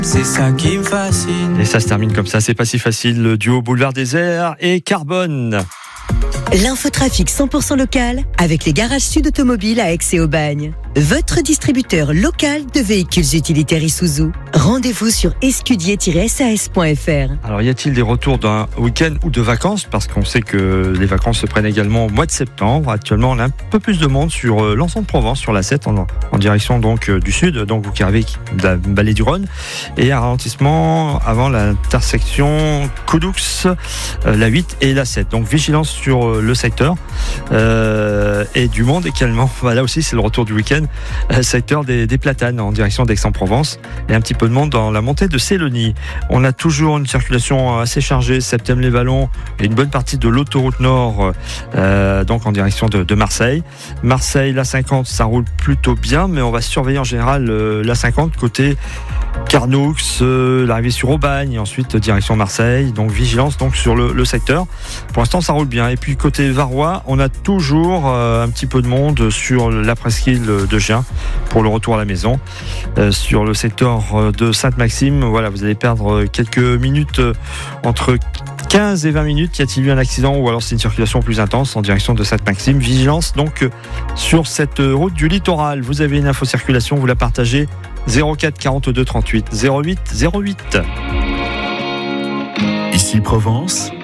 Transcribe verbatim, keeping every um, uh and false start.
C'est ça qui me fascine. Et ça se termine comme ça, c'est pas si facile. Le duo Boulevard Désert et Carbone. L'infotrafic cent pour cent local avec les garages Sud Automobiles à Aix et Aubagne. Votre distributeur local de véhicules utilitaires Isuzu. Rendez-vous sur escudier tiret s a s point f r. Alors, y a-t-il des retours d'un week-end ou de vacances? Parce qu'on sait que les vacances se prennent également au mois de septembre. Actuellement, on a un peu plus de monde sur euh, l'ensemble de Provence, sur la sept, en, en direction donc euh, du sud. Donc, vous qui arrivez de la vallée du Rhône. Et un ralentissement avant l'intersection Coudoux, euh, la huit et la sept. Donc, vigilance sur euh, le secteur. Euh, et du monde également. Bah, là aussi, c'est le retour du week-end. Euh, secteur des, des Platanes en direction d'Aix-en-Provence. Et un petit peu de monde dans la montée de Sélonie. On a toujours une circulation assez chargée, Septem-les-Vallons et une bonne partie de l'autoroute Nord, euh, donc en direction de, de Marseille. Marseille, la cinquante, ça roule plutôt bien, mais on va surveiller en général euh, la cinquante côté Carnoux, euh, l'arrivée sur Aubagne, ensuite direction Marseille. Donc vigilance donc sur le, le secteur. Pour l'instant, ça roule bien. Et puis côté Varois, on a toujours euh, un petit peu de monde sur la presqu'île de Gien pour le retour à la maison. Euh, sur le secteur de Sainte-Maxime, voilà, vous allez perdre quelques minutes, euh, entre quinze et vingt minutes. Y a-t-il eu un accident ou alors c'est une circulation plus intense en direction de Sainte-Maxime? Vigilance donc euh, sur cette route du littoral. Vous avez une info circulation, vous la partagez. zéro quatre quarante-deux trente-huit zéro huit zéro huit. Ici Provence,